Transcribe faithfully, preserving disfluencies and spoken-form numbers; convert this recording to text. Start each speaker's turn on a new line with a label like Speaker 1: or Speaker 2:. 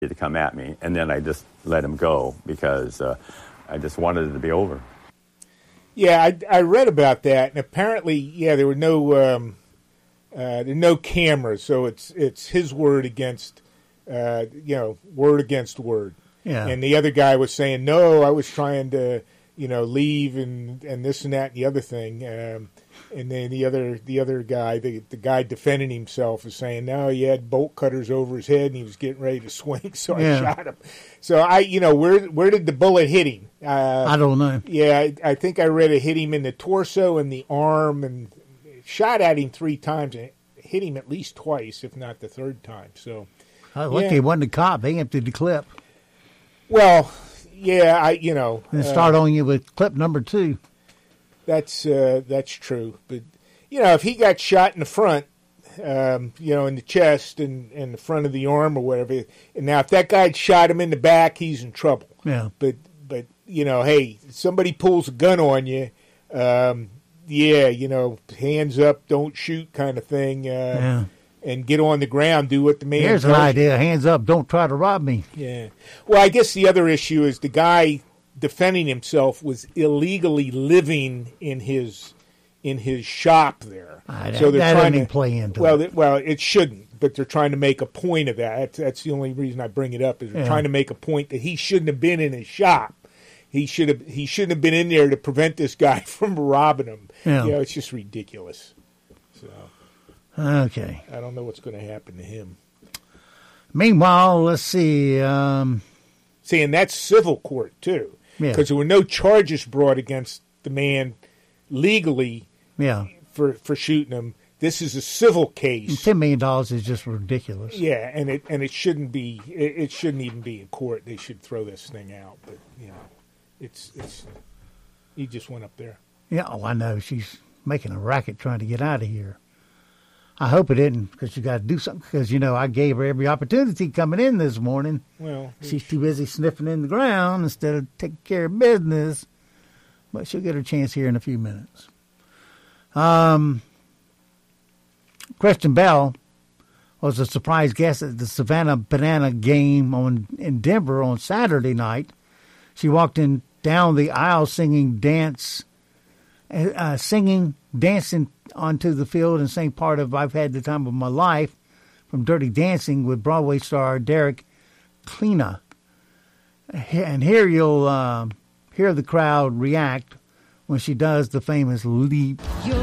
Speaker 1: to come at me, and then I just let him go because uh, I just wanted it to be over.
Speaker 2: Yeah, I, I read about that, and apparently, yeah, there were no um, uh, there were no cameras, so it's it's his word against uh, you know word against word.
Speaker 3: Yeah,
Speaker 2: and the other guy was saying, no, I was trying to you know leave and, and this and that and the other thing. Um, And then the other the other guy, the the guy defending himself, is saying, no, he had bolt cutters over his head and he was getting ready to swing, so I
Speaker 3: yeah.
Speaker 2: shot him. So I, you know, where where did the bullet hit him? Uh,
Speaker 3: I don't know.
Speaker 2: Yeah, I, I think I read it hit him in the torso and the arm, and shot at him three times and hit him at least twice, if not the third time. So,
Speaker 3: I lucky
Speaker 2: yeah.
Speaker 3: it wasn't a cop. They emptied the clip.
Speaker 2: Well, yeah, I you know,
Speaker 3: and start
Speaker 2: uh,
Speaker 3: on you with clip number two.
Speaker 2: That's uh, that's true, but you know, if he got shot in the front, um, you know, in the chest and, and the front of the arm or whatever, and now if that guy shot him in the back, he's in trouble.
Speaker 3: Yeah.
Speaker 2: But but you know, hey, somebody pulls a gun on you, um, yeah, you know, hands up, don't shoot, kind of thing. Uh,
Speaker 3: yeah.
Speaker 2: And get on the ground, do what the man.
Speaker 3: Here's an idea: hands up, don't try to rob me.
Speaker 2: Yeah. Well, I guess the other issue is the guy defending himself was illegally living in his in his shop there.
Speaker 3: Ah,
Speaker 2: so
Speaker 3: that,
Speaker 2: they're
Speaker 3: that
Speaker 2: trying
Speaker 3: doesn't
Speaker 2: to
Speaker 3: play into
Speaker 2: well,
Speaker 3: it.
Speaker 2: It, well, it shouldn't, but they're trying to make a point of that. That's, that's the only reason I bring it up is they're
Speaker 3: yeah.
Speaker 2: trying to make a point that he shouldn't have been in his shop. He should have he shouldn't have been in there to prevent this guy from robbing him.
Speaker 3: Yeah.
Speaker 2: You know, it's just ridiculous. So
Speaker 3: okay,
Speaker 2: I don't know what's going to happen to him.
Speaker 3: Meanwhile, let's see. Um,
Speaker 2: see, and that's civil court too.
Speaker 3: Yeah.
Speaker 2: Because there were no charges brought against the man legally
Speaker 3: yeah.
Speaker 2: for, for shooting him. This is a civil case.
Speaker 3: Ten million dollars is just ridiculous.
Speaker 2: Yeah, and it and it shouldn't be. It, it shouldn't even be in court. They should throw this thing out. But you know, it's it's. He just went up there.
Speaker 3: Yeah, oh, I know. She's making a racket trying to get out of here. I hope it didn't, because you got to do something. Because, you know, I gave her every opportunity coming in this morning.
Speaker 2: Well,
Speaker 3: she's too busy sniffing in the ground instead of taking care of business. But she'll get her chance here in a few minutes. Um, Kristen Bell was a surprise guest at the Savannah Banana game on in Denver on Saturday night. She walked in down the aisle singing, dance, uh, singing, dancing onto the field and sang part of I've Had the Time of My Life from Dirty Dancing with Broadway star Derek Klena. And here you'll uh, hear the crowd react when she does the famous leap.
Speaker 4: You're